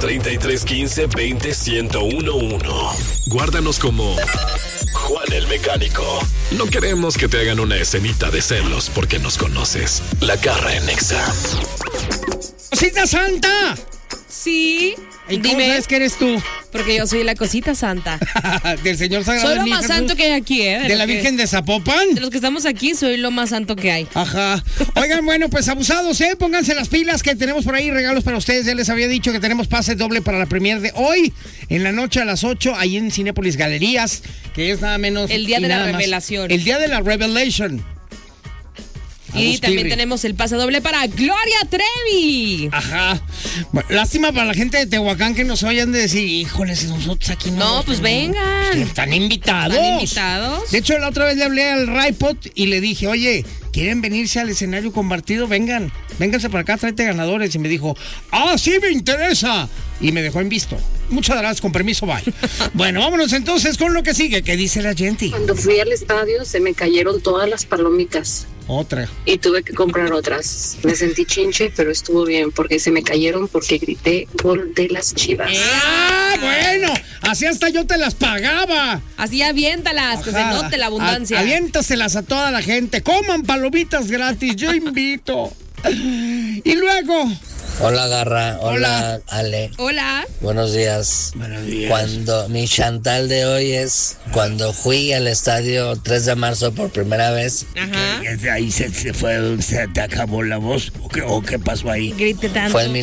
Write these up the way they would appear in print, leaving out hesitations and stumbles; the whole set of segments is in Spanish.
3315-20-1011. Guárdanos como Juan el Mecánico. No queremos que te hagan una escenita de celos porque nos conoces. La Garra en Nexa. ¡Cosita Santa! Sí. ¿Y cómo sabes que eres tú? Porque yo soy la cosita santa. Del Señor Sagrado. Soy lo más santo que hay aquí, ¿eh? ¿De la Virgen de Zapopan? De los que estamos aquí, soy lo más santo que hay. Ajá. Oigan, bueno, pues abusados, ¿eh? Pónganse las pilas que tenemos por ahí regalos para ustedes. Ya les había dicho que tenemos pase doble para la premier de hoy, en la noche a las 8, ahí en Cinépolis Galerías, que es nada menos... El día de la más. revelación. El día de la revelation. Y también tenemos el pase doble para Gloria Trevi. Ajá. Bueno, lástima para la gente de Tehuacán que nos oyan de decir, híjoles, nosotros aquí no. No, pues vengan. Pues están invitados. ¿Están invitados? De hecho, la otra vez le hablé al Raipot y le dije, oye, ¿quieren venirse al escenario compartido? Vengan, vénganse para acá, tráete ganadores. Y me dijo, sí me interesa. Y me dejó en visto. Muchas gracias, con permiso, bye. Bueno, vámonos entonces con lo que sigue. ¿Qué dice la gente? Cuando fui al estadio se me cayeron todas las palomitas. Otra. Y tuve que comprar otras. Me sentí chinche, pero estuvo bien porque se me cayeron porque grité gol de las Chivas. Bueno, así hasta yo te las pagaba. Así aviéntalas, que se note la abundancia. Aviéntaselas a toda la gente. Coman palomitas gratis, yo invito. Y luego... Hola Garra, hola Ale. Hola. Buenos días. Buenos días. Cuando mi Chantal de hoy es cuando fui al estadio 3 de marzo por primera vez. Ajá. Ahí se fue, se te acabó la voz. ¿O qué pasó ahí? Grite tanto. Fue en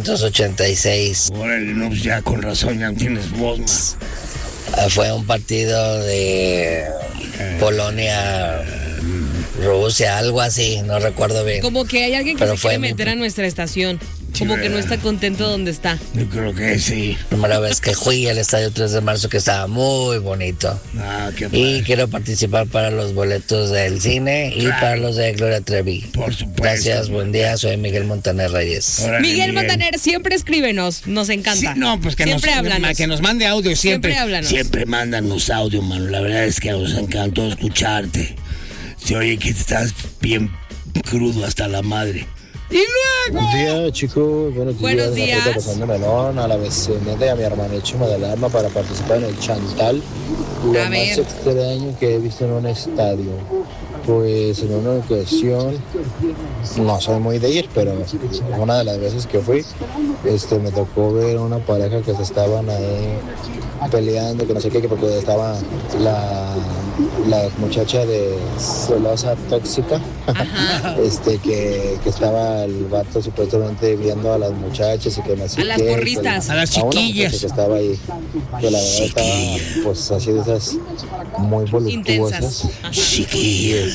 1986. Órale, no, pues ya con razón ya no tienes voz más. Fue un partido de Polonia, Rusia, algo así, no recuerdo bien. Como que hay alguien que Pero se quiere meter a nuestra estación. Sí, Como que no ¿verdad? está contento donde está. Yo creo que sí. Primera vez que fui al estadio 3 de marzo, que estaba muy bonito. Qué Y padre. quiero participar para los boletos del cine y Claro. para los de Gloria Trevi. Por supuesto. Gracias, buen día, soy Miguel Montaner Reyes. Órale, Miguel Montaner, siempre escríbenos, nos encanta. Sí, no, pues siempre háblanos. que nos mande audio siempre. Siempre háblanos. Siempre mándanos audio, mano. La verdad es que nos encantó escucharte. Se oye que estás bien crudo hasta la madre. Y luego... Buen día, chicos. Buenos días. Estoy pasando melón a la vecina y a mi hermanísima del alma para participar en el Chantal. Lo A más ver. extraño que he visto en un estadio. Pues en una ocasión, no soy muy de ir, pero una de las veces que fui, me tocó ver una pareja que se estaban ahí peleando, que no sé qué, que porque estaba la muchacha de celosa tóxica, que estaba el vato supuestamente viendo a las muchachas y que no sé A las qué, porristas. que- A las una chiquillas. muchacha que estaba ahí, que la verdad estaba pues así de esas muy Intensas. voluptuosas. Ajá. Chiquillas.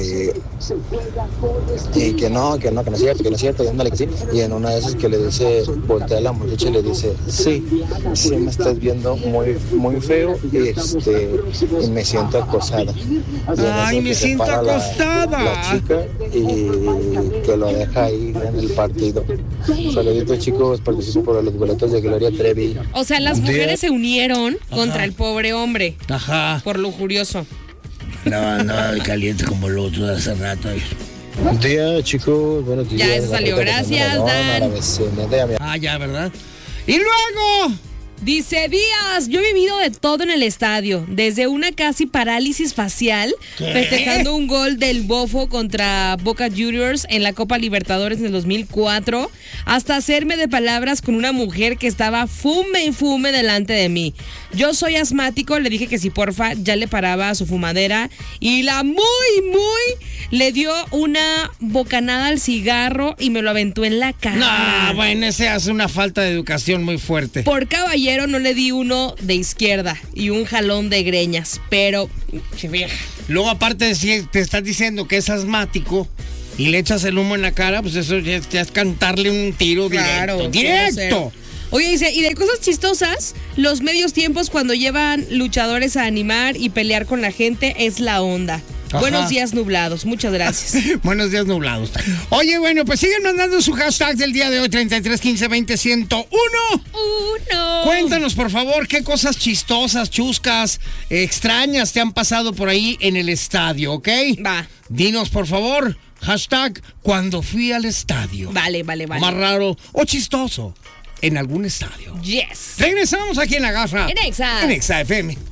Y que no es cierto, y ándale que sí. Y en una de esas que le dice, voltea a la muchacha y le dice, sí me estás viendo muy, muy feo, y me siento acosada. Y en Ay, eso me que se siento para acostada. La chica y que lo deja ahí en el partido. Saluditos, chicos, participo por los boletos de Gloria Trevi. O sea, las mujeres se unieron contra el pobre hombre Ajá. por lujurioso. Andaba caliente como el otro de hace rato. Buen día, chicos, buenos días. Ya, eso salió. Gracias, Dan. A la vecina de a mi Ya, ¿verdad? Y luego... Dice Díaz, yo he vivido de todo en el estadio, desde una casi parálisis facial, festejando un gol del Bofo contra Boca Juniors en la Copa Libertadores en el 2004, hasta hacerme de palabras con una mujer que estaba fume y fume delante de mí. Yo soy asmático, le dije que si porfa ya le paraba a su fumadera y la muy le dio una bocanada al cigarro y me lo aventó en la cara. No, bueno, ese hace una falta de educación muy fuerte. Por caballero no le di uno de izquierda y un jalón de greñas, pero vieja. Luego, aparte de si te estás diciendo que es asmático y le echas el humo en la cara, pues eso ya es cantarle un tiro Claro, directo. Oye, dice, y de cosas chistosas, los medios tiempos cuando llevan luchadores a animar y pelear con la gente es la onda. Ajá. Buenos días nublados, muchas gracias. Buenos días nublados. Oye, bueno, pues siguen mandando su hashtag del día de hoy, 3315201001. Cuéntanos, por favor, qué cosas chistosas, chuscas, extrañas te han pasado por ahí en el estadio, ¿ok? Va. Dinos, por favor, hashtag cuando fui al estadio. Vale. Más raro o chistoso. en algún estadio. Yes. Regresamos aquí en La Garra. En Exa. En Exa FM.